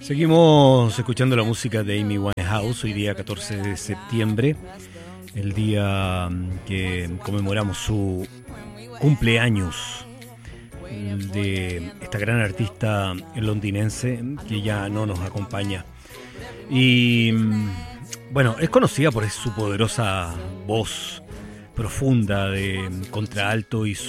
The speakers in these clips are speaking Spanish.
Seguimos escuchando la música de Amy Winehouse, hoy día 14 de septiembre, el día que conmemoramos su cumpleaños de esta gran artista londinense que ya no nos acompaña. Y bueno, es conocida por su poderosa voz profunda de contralto y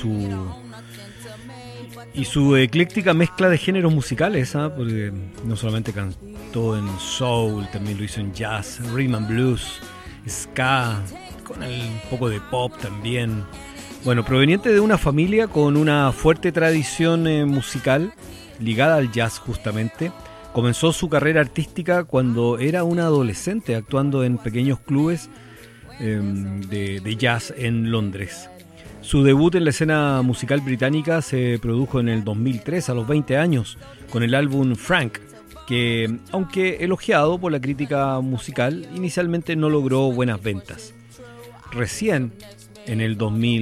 su ecléctica mezcla de géneros musicales, porque no solamente cantó en soul, también lo hizo en jazz, rhythm and blues, ska, con un poco de pop también. Bueno, proveniente de una familia con una fuerte tradición musical ligada al jazz justamente, comenzó su carrera artística cuando era una adolescente, actuando en pequeños clubes de jazz en Londres. Su debut en la escena musical británica se produjo en el 2003, a los 20 años, con el álbum Frank, que, aunque elogiado por la crítica musical, inicialmente no logró buenas ventas. Recién, en el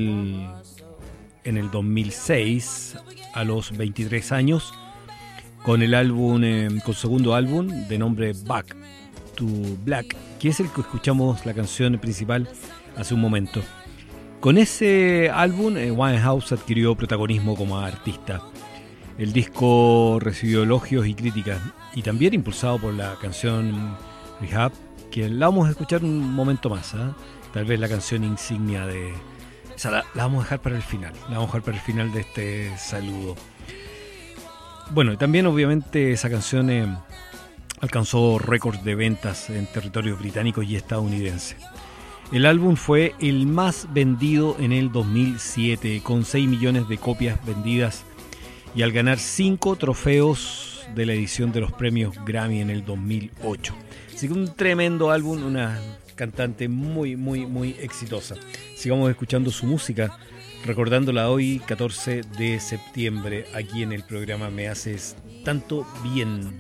2006, a los 23 años, con el álbum, con su segundo álbum, de nombre Back to Black, que es el que escuchamos la canción principal hace un momento. Con ese álbum, Winehouse adquirió protagonismo como artista. El disco recibió elogios y críticas, y también impulsado por la canción Rehab, que la vamos a escuchar un momento más, tal vez la canción insignia de... Esa la vamos a dejar para el final, de este saludo. Bueno, y también obviamente esa canción alcanzó récords de ventas en territorios británicos y estadounidenses. El álbum fue el más vendido en el 2007, con 6 millones de copias vendidas, y al ganar 5 trofeos de la edición de los premios Grammy en el 2008. Así que un tremendo álbum, una cantante muy, muy, muy exitosa. Sigamos escuchando su música, recordándola hoy, 14 de septiembre, aquí en el programa Me Haces Tanto Bien.